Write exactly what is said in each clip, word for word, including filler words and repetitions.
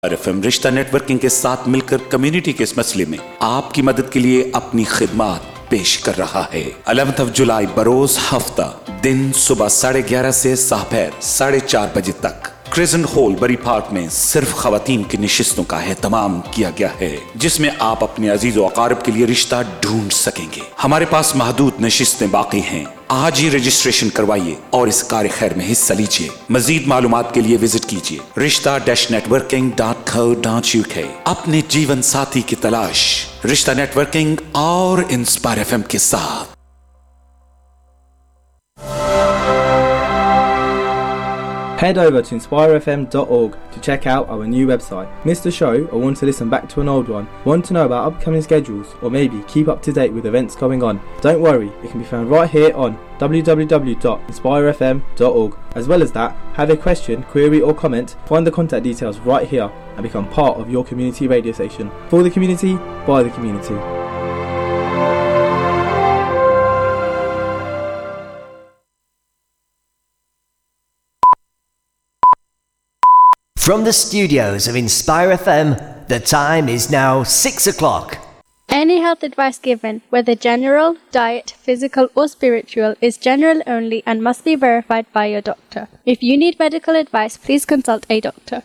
FM रिश्ता networking के साथ मिलकर कम्युनिटी के इस मसले में आपकी मदद के लिए अपनी खिदमत पेश कर रहा है। ग्यारह जुलाई बरोज हफ्ता दिन सुबह साढ़े ग्यारह से दोपहर साढ़े चार बजे तक क्रिजेंट हॉल बरी पार्क में सिर्फ खवातीन की निशिस्तों का एहतमाम किया गया है, जिसमें आप अपने अजीज व अकारिब के लिए रिश्ता ढूंढ सकेंगे। हमारे पास महदूद नशिस्तें बाकी हैं। आज ही रजिस्ट्रेशन करवाइए और इस कार्य खैर में हिस्सा लीजिए। मजीद मालूमात के लिए विजिट कीजिए रिश्ता dash networking dot co dot U के। अपने जीवन साथी की तलाश रिश्ता नेटवर्किंग और इंस्पायर एफएम के साथ। Head over to inspire f m dot org to check out our new website. Missed a show or want to listen back to an old one? Want to know about upcoming schedules or maybe keep up to date with events going on? Don't worry, it can be found right here on w w w dot inspire f m dot org. As well as that, have a question, query or comment, find the contact details right here and become part of your community radio station. For the community, by the community. From the studios of Inspire F M, the time is now six o'clock. Any health advice given, whether general, diet, physical or spiritual, is general only and must be verified by your doctor. If you need medical advice, please consult a doctor.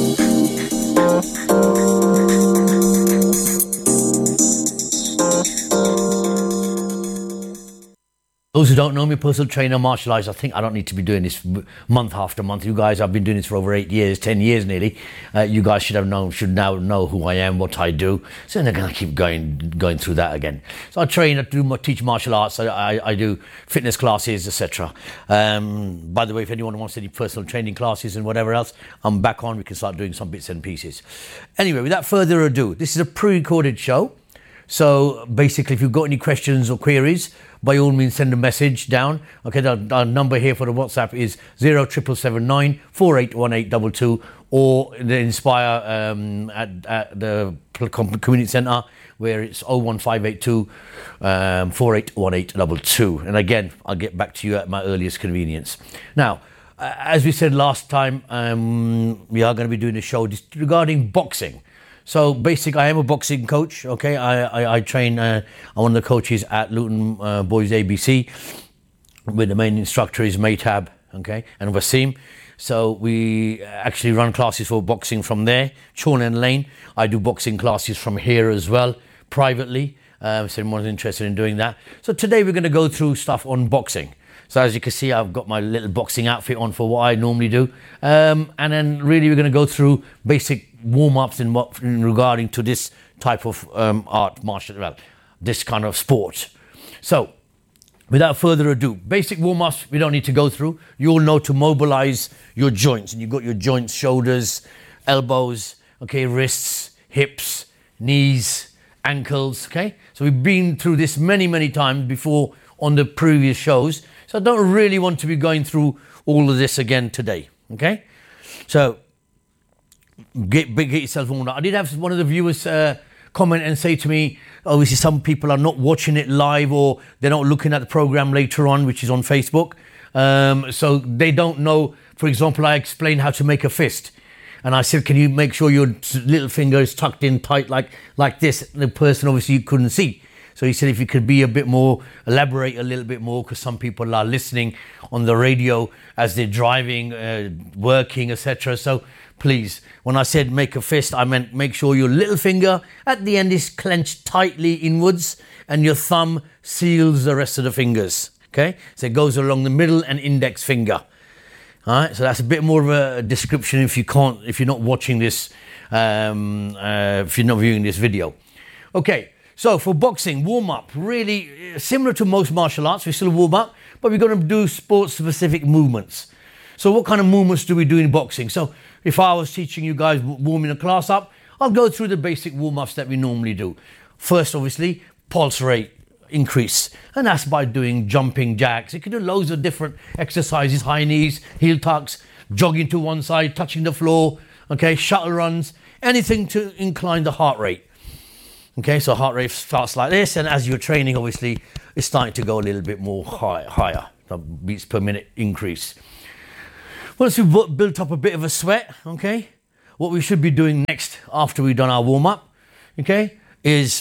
Those who don't know me, personal trainer, martial arts, I think I don't need to be doing this month after month. You guys, I've been doing this for over eight years, ten years nearly. Uh, you guys should have known, should now know who I am, what I do. So they're going to keep going going through that again. So I train, I do teach martial arts, I, I, I do fitness classes, et cetera. Um, by the way, if anyone wants any personal training classes and whatever else, I'm back on. We can start doing some bits and pieces. Anyway, without further ado, this is a pre-recorded show. So basically, if you've got any questions or queries, by all means send a message down. Okay, the, our number here for the WhatsApp is zero triple seven nine four eight one eight two two, or the Inspire um, at, at the community centre where it's oh one five eight two um, four eight one eight two two. And again, I'll get back to you at my earliest convenience. Now, uh, as we said last time, um, we are going to be doing a show regarding boxing. So basically, I am a boxing coach, okay? I, I, I train, uh, I'm one of the coaches at Luton uh, Boys A B C, where the main instructor is Maytab, okay, and Wasim. So we actually run classes for boxing from there, Chorley Lane. I do boxing classes from here as well, privately, um, so anyone's interested in doing that. So today we're going to go through stuff on boxing. So as you can see, I've got my little boxing outfit on for what I normally do. Um, and then really we're going to go through basic warm-ups in, what, in regarding to this type of um, art, martial, well, this kind of sport. So without further ado, basic warm-ups we don't need to go through. You all know to mobilize your joints. And you've got your joints, shoulders, elbows, okay, wrists, hips, knees, ankles, okay? So we've been through this many, many times before on the previous shows. So I don't really want to be going through all of this again today, okay? So get, get yourself warmed up. I did have one of the viewers uh, comment and say to me, obviously some people are not watching it live or they're not looking at the program later on, which is on Facebook. Um, so they don't know, for example, I explained how to make a fist. And I said, can you make sure your little finger is tucked in tight like, like this? The person obviously you couldn't see. So he said if you could be a bit more, elaborate a little bit more, because some people are listening on the radio as they're driving, uh, working, et cetera. So please, when I said make a fist, I meant make sure your little finger at the end is clenched tightly inwards and your thumb seals the rest of the fingers. Okay? So it goes along the middle and index finger. All right? So that's a bit more of a description if you can't, if you're not watching this, um, uh, if you're not viewing this video. Okay. So for boxing, warm-up, really similar to most martial arts, we still warm up, but we're going to do sport-specific movements. So what kind of movements do we do in boxing? So if I was teaching you guys warming a class up, I'll go through the basic warm-ups that we normally do. First, obviously, pulse rate increase, and that's by doing jumping jacks. You can do loads of different exercises, high knees, heel tucks, jogging to one side, touching the floor, okay, shuttle runs, anything to incline the heart rate. Okay, so heart rate starts like this, and as you're training, obviously, it's starting to go a little bit more high, higher. The beats per minute increase. Once you've built up a bit of a sweat, okay, what we should be doing next after we've done our warm-up, okay, is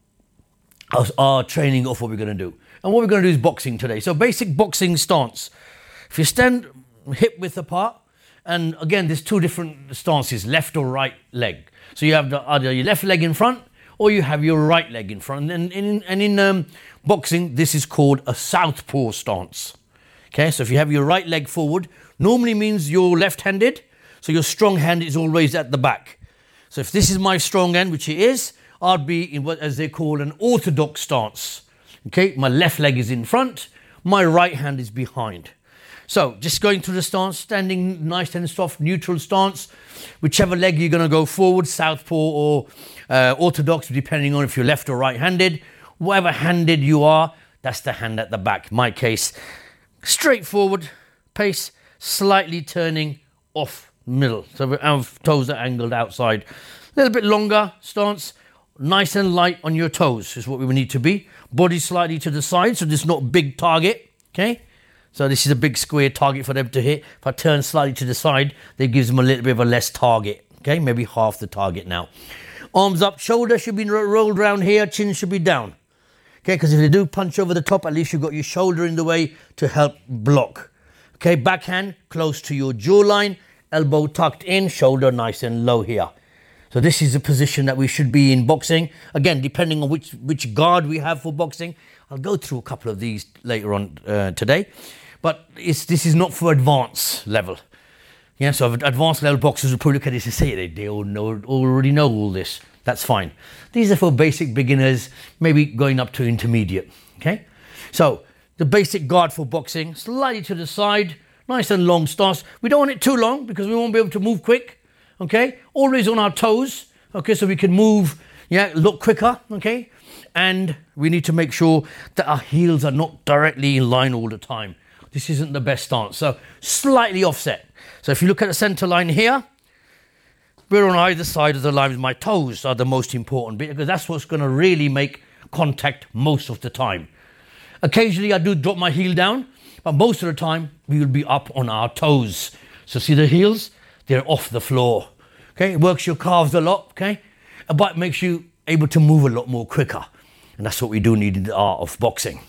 our, our training of what we're going to do. And what we're going to do is boxing today. So basic boxing stance. If you stand hip width apart, and again, there's two different stances, left or right leg. So you have the, either your left leg in front or you have your right leg in front. And in, and in um, boxing, this is called a southpaw stance. Okay, so if you have your right leg forward, normally means you're left-handed, so your strong hand is always at the back. So if this is my strong hand, which it is, I'd be in what as they call an orthodox stance. Okay, my left leg is in front, my right hand is behind. So just going through the stance, standing nice and soft, neutral stance, whichever leg you're going to go forward, southpaw or uh, orthodox, depending on if you're left or right-handed. Whatever handed you are, that's the hand at the back. In my case, straight forward, pace, slightly turning off middle. So our toes are angled outside. A little bit longer stance, nice and light on your toes is what we need to be. Body slightly to the side, so there's not a big target, okay? So this is a big square target for them to hit. If I turn slightly to the side, that gives them a little bit of a less target. Okay, maybe half the target now. Arms up, shoulder should be ro- rolled around here, chin should be down. Okay, because if they do punch over the top, at least you've got your shoulder in the way to help block. Okay, backhand close to your jawline, elbow tucked in, shoulder nice and low here. So this is the position that we should be in boxing. Again, depending on which, which guard we have for boxing. I'll go through a couple of these later on uh, today. But it's, this is not for advanced level. Yeah, so advanced level boxers will probably look at this and say they, they all know, already know all this. That's fine. These are for basic beginners, maybe going up to intermediate. Okay, so the basic guard for boxing, slightly to the side, nice and long stance. We don't want it too long because we won't be able to move quick. Okay, always on our toes. Okay, so we can move, yeah, look quicker. Okay, and we need to make sure that our heels are not directly in line all the time. This isn't the best stance. So slightly offset. So if you look at the center line here, we're on either side of the line. My toes are the most important bit because that's what's going to really make contact most of the time. Occasionally I do drop my heel down, but most of the time we will be up on our toes. So see the heels? They're off the floor. Okay, it works your calves a lot, okay? But it makes you able to move a lot more quicker. And that's what we do need in the art of boxing.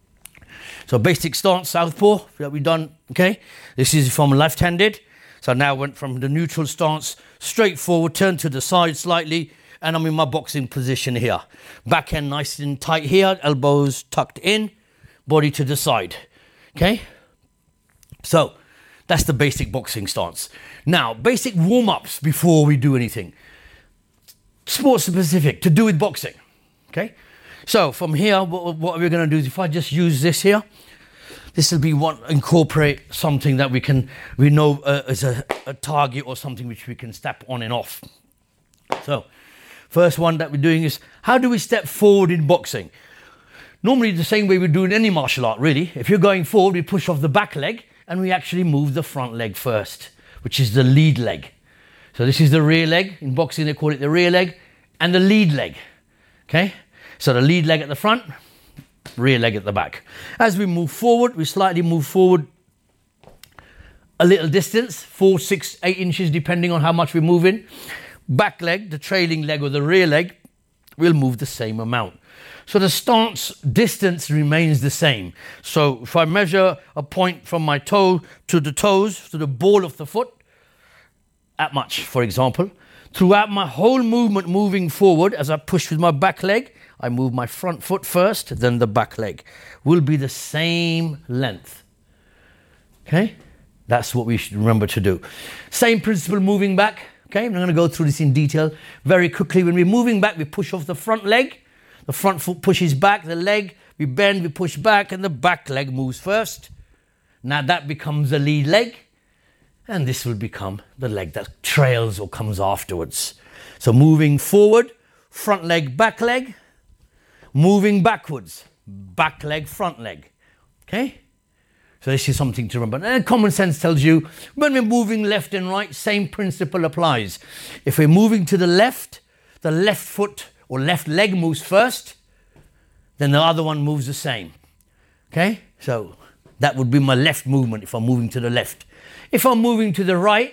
So basic stance, southpaw, that we've done, okay? This is from left-handed. So now I went from the neutral stance, straight forward, turn to the side slightly, and I'm in my boxing position here. Backhand nice and tight here, elbows tucked in, body to the side, okay? So that's the basic boxing stance. Now, basic warm-ups before we do anything. Sports specific, to do with boxing, okay? So from here, what, what we're going to do is if I just use this here, this will be one, incorporate something that we can, we know uh, as a, a target or something which we can step on and off. So first one that we're doing is, how do we step forward in boxing? Normally the same way we do in any martial art, really. If you're going forward, we push off the back leg and we actually move the front leg first, which is the lead leg. So this is the rear leg. In boxing, they call it the rear leg and the lead leg, okay? So the lead leg at the front, rear leg at the back. As we move forward, we slightly move forward a little distance, four, six, eight inches, depending on how much we're moving. Back leg, the trailing leg or the rear leg, will move the same amount. So the stance distance remains the same. So if I measure a point from my toe to the toes, to the ball of the foot, that much, for example, throughout my whole movement moving forward, as I push with my back leg, I move my front foot first, then the back leg. Will be the same length. Okay? That's what we should remember to do. Same principle moving back. Okay? I'm going to go through this in detail very quickly. When we're moving back, we push off the front leg. The front foot pushes back, the leg, we bend, we push back, and the back leg moves first. Now that becomes the lead leg, and this will become the leg that trails or comes afterwards. So moving forward, front leg, back leg. Moving backwards, back leg, front leg. Okay? So this is something to remember. And common sense tells you when we're moving left and right, same principle applies. If we're moving to the left, the left foot or left leg moves first, then the other one moves the same. Okay? So that would be my left movement if I'm moving to the left. If I'm moving to the right,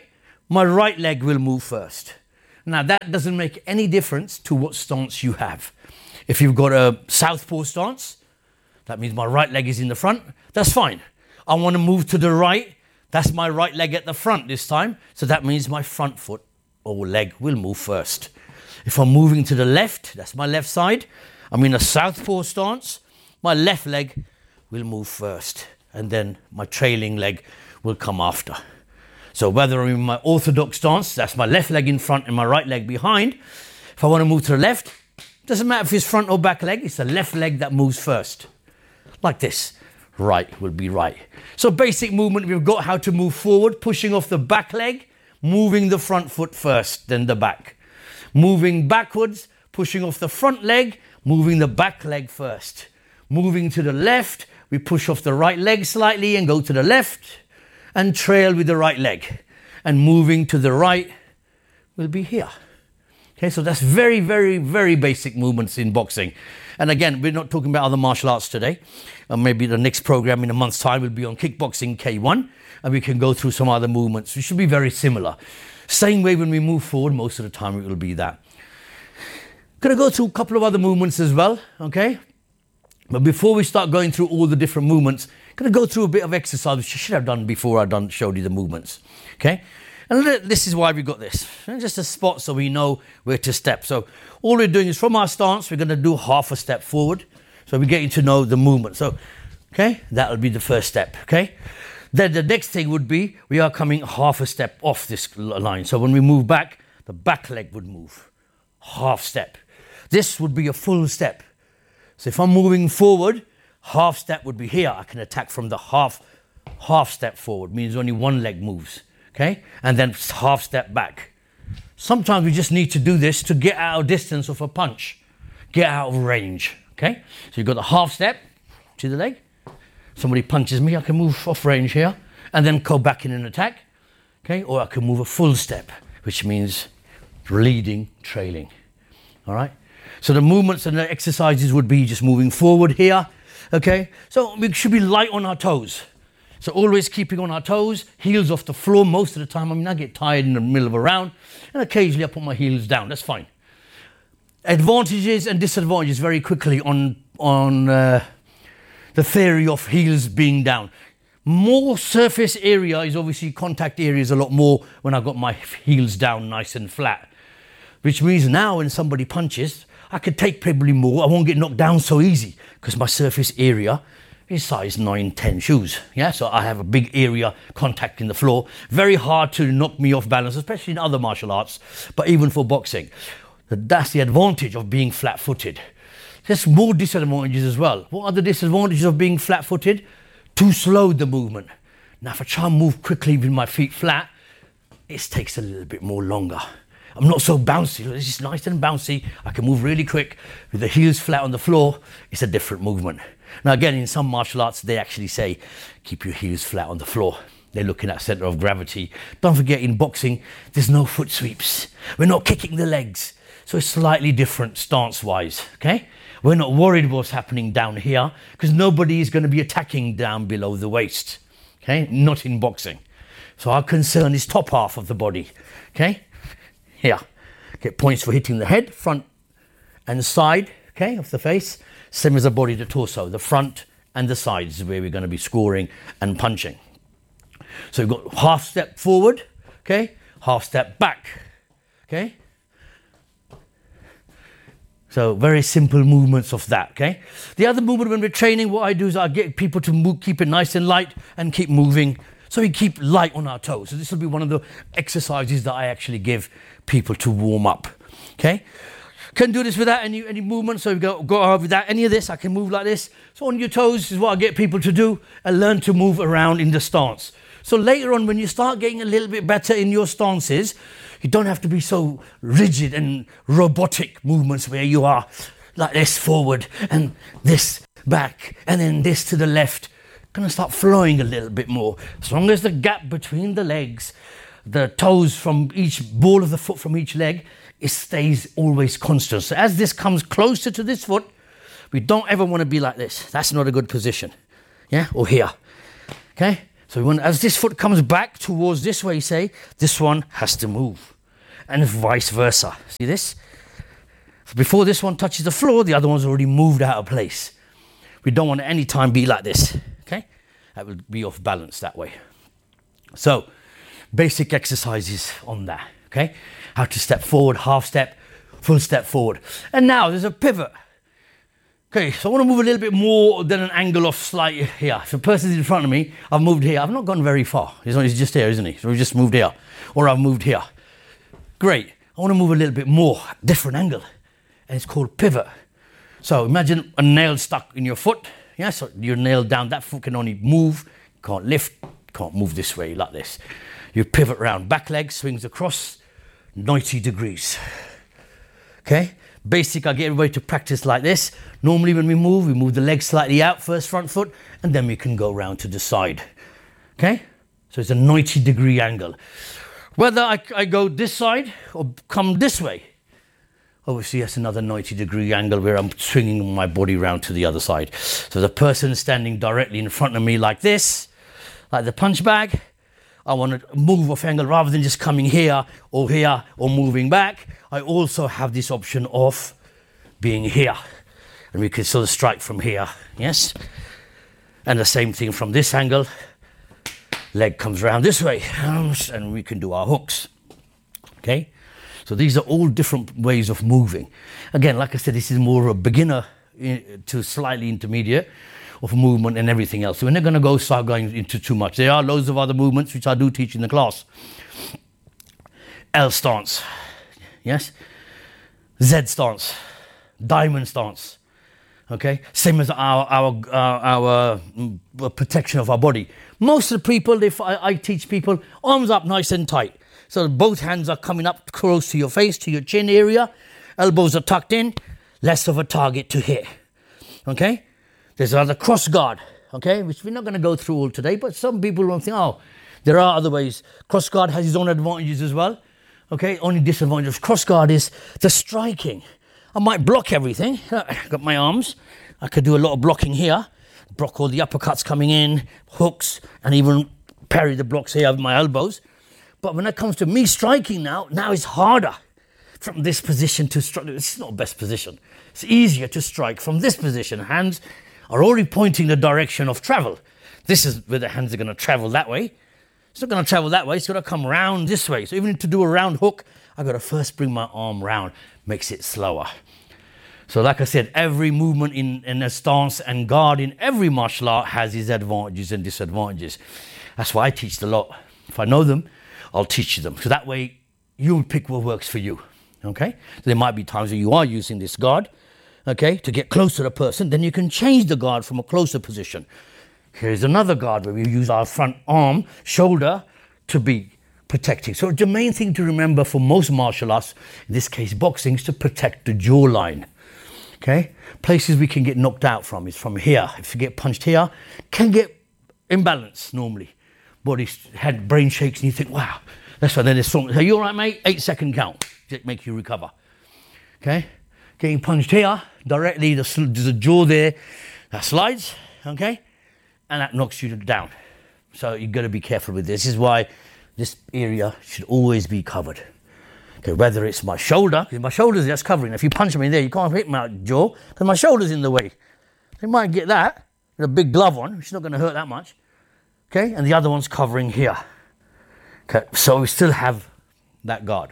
my right leg will move first. Now that doesn't make any difference to what stance you have. If you've got a southpaw stance, that means my right leg is in the front, that's fine. I want to move to the right, that's my right leg at the front this time, so that means my front foot or leg will move first. If I'm moving to the left, that's my left side, I'm in a southpaw stance, my left leg will move first, and then my trailing leg will come after. So whether I'm in my orthodox stance, that's my left leg in front and my right leg behind. If I want to move to the left, doesn't matter if it's front or back leg, it's the left leg that moves first. Like this. Right will be right. So basic movement, we've got how to move forward, pushing off the back leg, moving the front foot first, then the back. Moving backwards, pushing off the front leg, moving the back leg first. Moving to the left, we push off the right leg slightly and go to the left and trail with the right leg. And moving to the right will be here. Okay, so that's very, very, very basic movements in boxing. And again, we're not talking about other martial arts today. Uh, maybe the next program in a month's time will be on kickboxing K one, and we can go through some other movements, which should be very similar. Same way when we move forward, most of the time it will be that. Gonna go through a couple of other movements as well, okay? But before we start going through all the different movements, gonna go through a bit of exercise, which I should have done before I done showed you the movements, okay? And this is why we got this, just a spot so we know where to step. So all we're doing is from our stance, we're going to do half a step forward. So we're getting to know the movement. So, okay, that'll be the first step, okay? Then the next thing would be, we are coming half a step off this line. So when we move back, the back leg would move, half step. This would be a full step. So if I'm moving forward, half step would be here. I can attack from the half, half step forward, means only one leg moves. Okay, and then half step back. Sometimes we just need to do this to get out of distance of a punch, get out of range. Okay, so you've got the half step to the leg. Somebody punches me, I can move off range here and then go back in an attack. Okay, or I can move a full step, which means leading, trailing. All right, so the movements and the exercises would be just moving forward here. Okay, so we should be light on our toes. So always keeping on our toes, heels off the floor most of the time. I mean, I get tired in the middle of a round, and occasionally I put my heels down. That's fine. Advantages and disadvantages very quickly on, on uh, the theory of heels being down. More surface area is obviously contact areas a lot more when I've got my heels down nice and flat. Which means now when somebody punches, I could take probably more. I won't get knocked down so easy because my surface area is size nine, ten shoes. Yeah, so I have a big area contact in the floor. Very hard to knock me off balance, especially in other martial arts, but even for boxing. That's the advantage of being flat-footed. There's more disadvantages as well. What are the disadvantages of being flat-footed? Too slow the movement. Now if I try and move quickly with my feet flat, it takes a little bit more longer. I'm not so bouncy. This is nice and bouncy. I can move really quick. With the heels flat on the floor, it's a different movement. Now again, in some martial arts, they actually say, keep your heels flat on the floor. They're looking at center of gravity. Don't forget, in boxing, there's no foot sweeps. We're not kicking the legs. So it's slightly different stance-wise, okay? We're not worried what's happening down here because nobody is going to be attacking down below the waist, okay? Not in boxing. So our concern is top half of the body, okay? Here, get points for hitting the head, front and side, okay, of the face. Same as the body, the torso, the front and the sides is where we're going to be scoring and punching. So we've got half step forward, okay, half step back, okay. So very simple movements of that, okay. The other movement when we're training, what I do is I get people to move, keep it nice and light and keep moving. So we keep light on our toes. So this will be one of the exercises that I actually give people to warm up, okay? Can do this without any, any movement, so we go, go over without any of this. I can move like this. So on your toes is what I get people to do and learn to move around in the stance. So later on, when you start getting a little bit better in your stances, you don't have to be so rigid and robotic movements where you are like this forward and this back and then this to the left. Going to start flowing a little bit more. As long as the gap between the legs, the toes from each ball of the foot from each leg, it stays always constant. So as this comes closer to this foot, we don't ever want to be like this. That's not a good position. Yeah, or here. Okay, So when, as this foot comes back towards this way, say, this one has to move. And vice versa. See this? So before this one touches the floor, the other one's already moved out of place. We don't want to any time be like this, okay? That will be off balance that way. So, basic exercises on that, okay? How to step forward, half step, full step forward. And now there's a pivot. Okay, so I want to move a little bit more than an angle of slight here. If a person's in front of me, I've moved here. I've not gone very far. He's just here, isn't he? So we've just moved here. Or I've moved here. Great. I want to move a little bit more, different angle. And it's called pivot. So imagine a nail stuck in your foot. Yeah, so you're nailed down. That foot can only move, can't lift, can't move this way like this. You pivot around. Back leg swings across ninety degrees. Okay? Basic, I get everybody to practice like this. Normally when we move, we move the leg slightly out, first front foot, and then we can go round to the side. Okay? So it's a ninety degree angle. Whether I, I go this side or come this way, obviously that's another ninety degree angle where I'm swinging my body round to the other side. So the person standing directly in front of me like this, like the punch bag, I want to move off angle rather than just coming here or here or moving back. I also have this option of being here. And we can sort of strike from here, yes? And the same thing from this angle. Leg comes around this way and we can do our hooks, okay? So these are all different ways of moving. Again, like I said, this is more a beginner to slightly intermediate of movement and everything else. So we're not going to go start going into too much. There are loads of other movements which I do teach in the class. L stance, yes? Z stance, diamond stance, okay? Same as our, our, our, our protection of our body. Most of the people, if I, I teach people, arms up nice and tight. So both hands are coming up close to your face, to your chin area. Elbows are tucked in, less of a target to hit, okay? There's another cross guard, okay, which we're not going to go through all today, but some people will think, oh, there are other ways. Cross guard has its own advantages as well, okay? Only disadvantage of cross guard is the striking. I might block everything. I've got my arms. I could do a lot of blocking here, block all the uppercuts coming in, hooks, and even parry the blocks here with my elbows. But when it comes to me striking now, now it's harder from this position to strike. It's not the best position. It's easier to strike from this position. Hands are already pointing the direction of travel. This is where the hands are going to travel that way. It's not going to travel that way. It's going to come round this way. So even to do a round hook, I've got to first bring my arm round. Makes it slower. So like I said, every movement in, in a stance and guard in every martial art has its advantages and disadvantages. That's why I teach a lot. If I know them, I'll teach you them. So that way, you'll pick what works for you. Okay? So there might be times where you are using this guard, okay, to get close to the person. Then you can change the guard from a closer position. Here's another guard where we use our front arm, shoulder, to be protecting. So the main thing to remember for most martial arts, in this case boxing, is to protect the jawline. Okay? Places we can get knocked out from is from here. If you get punched here, can get imbalanced normally. Body, head, brain shakes and you think, wow, that's why then there's something. Are you all right, mate? Eight second count. Just make you recover. Okay? Getting punched here, directly, there's a jaw there that slides, okay? And that knocks you down. So you've got to be careful with this. This is why this area should always be covered. Okay, whether it's my shoulder, because my shoulder's just covering. If you punch me there, you can't hit my jaw because my shoulder's in the way. You might get that with a big glove on, which is not going to hurt that much. Okay, and the other one's covering here. Okay, so we still have that guard.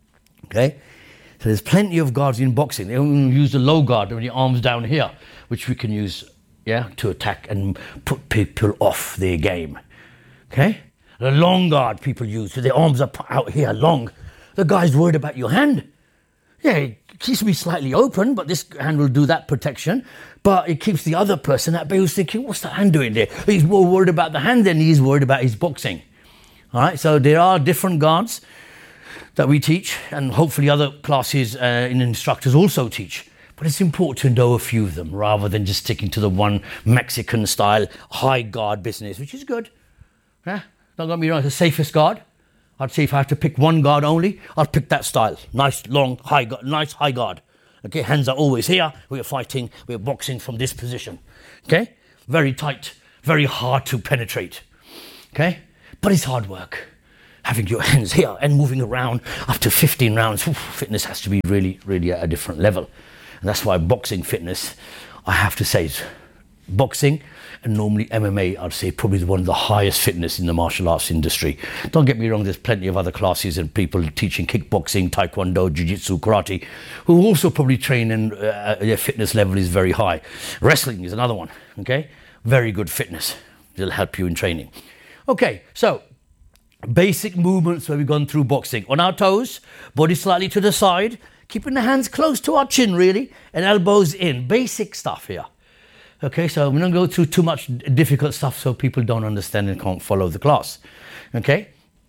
Okay, so there's plenty of guards in boxing. They only use the low guard with your arms down here, which we can use, yeah, to attack and put people off their game. Okay, the long guard people use, so their arms are out here long. The guy's worried about your hand. Yeah, it keeps me slightly open, but this hand will do that protection. But it keeps the other person at bay who's thinking, what's that hand doing there? He's more worried about the hand than he's worried about his boxing. All right, so there are different guards that we teach, and hopefully other classes uh, and instructors also teach. But it's important to know a few of them rather than just sticking to the one Mexican style high guard business, which is good. Yeah, don't get me wrong, it's the safest guard. I'd say if I have to pick one guard only, I'd pick that style. Nice, long, high guard, nice high guard. Okay, hands are always here. We're fighting, we're boxing from this position. Okay, very tight, very hard to penetrate. okay? But it's hard work. Having your hands here and moving around after fifteen rounds, oof, fitness has to be really, really at a different level. And that's why boxing fitness, I have to say, is boxing and normally M M A, I'd say probably one of the highest fitness in the martial arts industry. Don't get me wrong, there's plenty of other classes and people teaching kickboxing, taekwondo, jiu-jitsu, karate, who also probably train and uh, their fitness level is very high. Wrestling is another one, okay? Very good fitness. It'll help you in training. Okay, so basic movements where we've gone through boxing. On our toes, body slightly to the side, keeping the hands close to our chin really, and elbows in. Basic stuff here. Okay, so we don't go through too much difficult stuff so people don't understand and can't follow the class. Okay?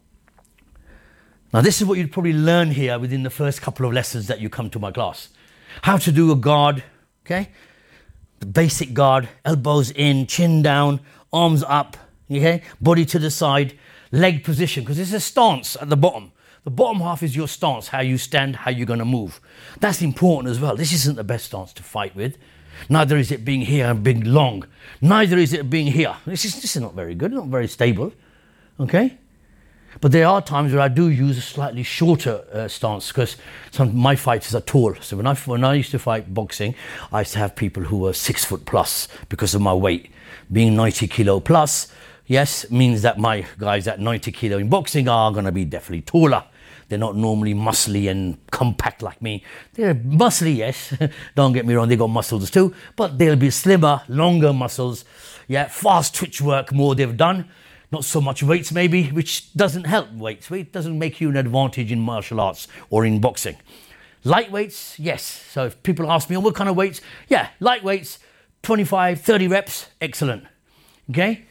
Now this is what you'd probably learn here within the first couple of lessons that you come to my class. How to do a guard, okay? The basic guard, elbows in, chin down, arms up, okay? Body to the side. Leg position, because it's a stance at the bottom. The bottom half is your stance, how you stand, how you're going to move. That's important as well. This isn't the best stance to fight with. Neither is it being here and being long. Neither is it being here. This is, this is not very good, not very stable. Okay? But there are times where I do use a slightly shorter uh, stance because some of my fighters are tall. So when I, when I used to fight boxing, I used to have people who were six foot plus because of my weight. Being ninety kilo plus, yes, means that my guys at ninety kilo in boxing are going to be definitely taller. They're not normally muscly and compact like me. They're muscly, yes. Don't get me wrong, they got muscles too. But they'll be slimmer, longer muscles. Yeah, fast twitch work, more they've done. Not so much weights maybe, which doesn't help weights. Weight doesn't make you an advantage in martial arts or in boxing. Light weights, yes. So if people ask me, oh, what kind of weights? Yeah, light weights, twenty-five, thirty reps, excellent. Okay?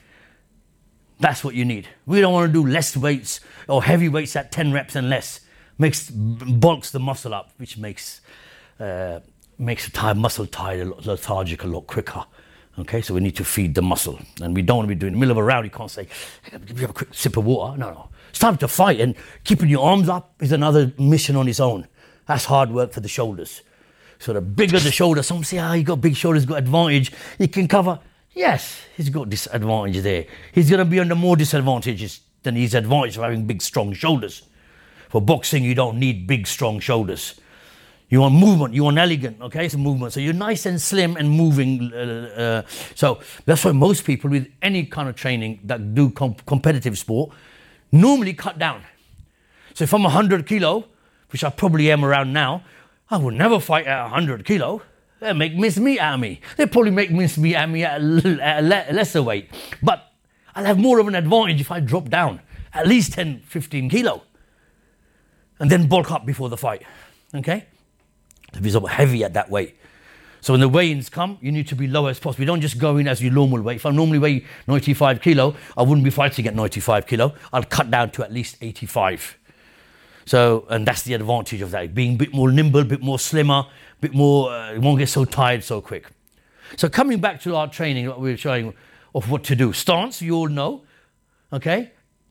That's what you need. We don't want to do less weights or heavy weights at ten reps and less. Makes bulks the muscle up, which makes uh, makes the tie, muscle tired, a lot lethargic a lot quicker. Okay, so we need to feed the muscle, and we don't want to be doing in the middle of a round. You can't say, hey, "Give me a quick sip of water." No, no. It's time to fight, and keeping your arms up is another mission on its own. That's hard work for the shoulders. So the bigger the shoulder, some say, "Ah, oh, you got big shoulders, got advantage. You can cover." Yes, he's got disadvantage there. He's going to be under more disadvantages than his advantage of having big, strong shoulders. For boxing, you don't need big, strong shoulders. You want movement, you want elegant, okay, it's a movement. So you're nice and slim and moving. Uh, uh, so that's why most people with any kind of training that do comp- competitive sport normally cut down. So if I'm one hundred kilo, which I probably am around now, I would never fight at one hundred kilo. They'll make mincemeat out of me. They'll probably make mincemeat out of me at a, at a le- lesser weight. But I'll have more of an advantage if I drop down at least ten, fifteen kilo. And then bulk up before the fight. Okay? If you're heavy at that weight. So when the weigh-ins come, you need to be low as possible. You don't just go in as your normal weight. If I normally weigh ninety-five kilo, I wouldn't be fighting at ninety-five kilo. I'll cut down to at least eighty-five. So, and that's the advantage of that. Being a bit more nimble, a bit more slimmer, a bit more, uh, you won't get so tired so quick. So coming back to our training, what we were showing of what to do. Stance, you all know. Okay?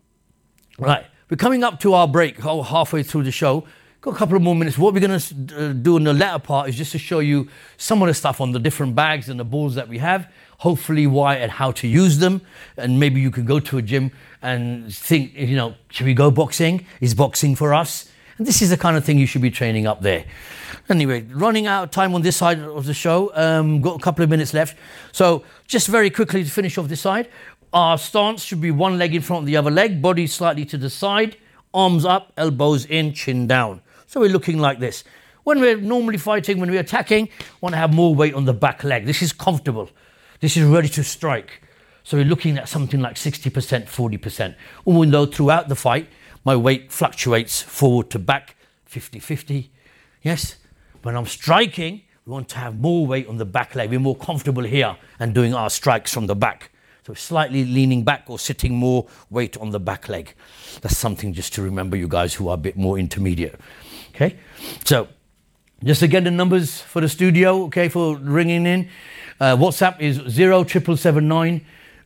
Right. We're coming up to our break, oh, halfway through the show. Got a couple of more minutes. What we're going to uh, do in the latter part is just to show you some of the stuff on the different bags and the balls that we have, hopefully why and how to use them. And maybe you can go to a gym and think, you know, should we go boxing? Is boxing for us? And this is the kind of thing you should be training up there. Anyway, running out of time on this side of the show. Um, got a couple of minutes left. So just very quickly to finish off this side. Our stance should be one leg in front of the other leg, body slightly to the side, arms up, elbows in, chin down. So we're looking like this. When we're normally fighting, when we're attacking, want to have more weight on the back leg. This is comfortable. This is ready to strike. So we're looking at something like sixty percent, forty percent. Even though throughout the fight, my weight fluctuates forward to back, fifty-fifty. Yes? When I'm striking, we want to have more weight on the back leg. We're more comfortable here and doing our strikes from the back. So slightly leaning back or sitting more weight on the back leg. That's something just to remember, you guys who are a bit more intermediate. Okay, so just again the numbers for the studio, okay, for ringing in. Uh, WhatsApp is zero triple seven nine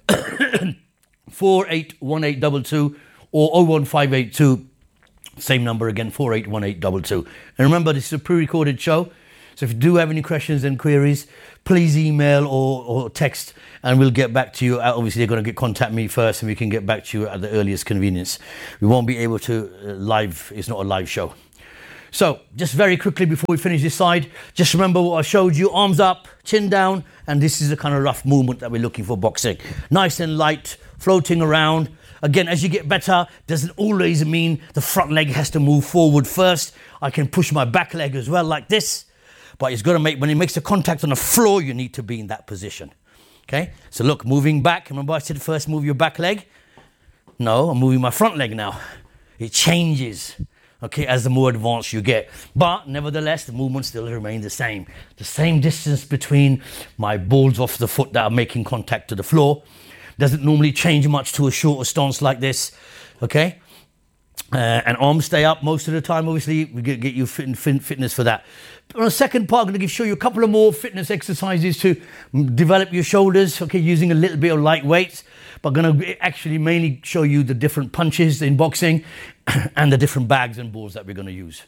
four eight one eight two two or oh one five eight two. Same number again, four eight one eight two two. And remember, this is a pre-recorded show, So if you do have any questions and queries, please email or, or text and we'll get back to you. Obviously, they're going to get contact me first and we can get back to you at the earliest convenience. We won't be able to uh, live, it's not a live show. So just very quickly before we finish this side, just remember what I showed you, arms up, chin down, and this is the kind of rough movement that we're looking for boxing. Nice and light, floating around. Again, as you get better, doesn't always mean the front leg has to move forward first. I can push my back leg as well like this, but it's got to make, when it makes the contact on the floor, you need to be in that position. Okay, so look, moving back. Remember I said first move your back leg? No, I'm moving my front leg now. It changes. Okay, as the more advanced you get. But nevertheless, the movement still remains the same. The same distance between my balls off the foot that are making contact to the floor. Doesn't normally change much to a shorter stance like this. Okay? Uh, and arms stay up most of the time. Obviously, we get, get you fit, fit, fitness for that. On the second part, I'm going to show you a couple of more fitness exercises to develop your shoulders. Okay, using a little bit of light weights. But I'm going to actually mainly show you the different punches in boxing and the different bags and balls that we're going to use.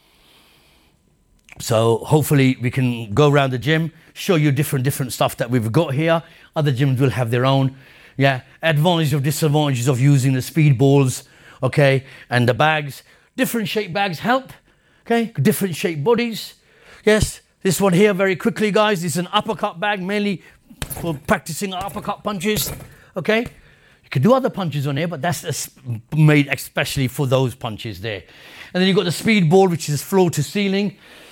So hopefully we can go around the gym, show you different different stuff that we've got here. Other gyms will have their own. Yeah, advantages or disadvantages of using the speed balls, okay, and the bags. Different shape bags help, okay, different shape bodies. Yes, this one here very quickly, guys. This is an uppercut bag, mainly for practicing uppercut punches. Okay, you could do other punches on here, but that's made especially for those punches there. And then you've got the speed ball, which is floor to ceiling.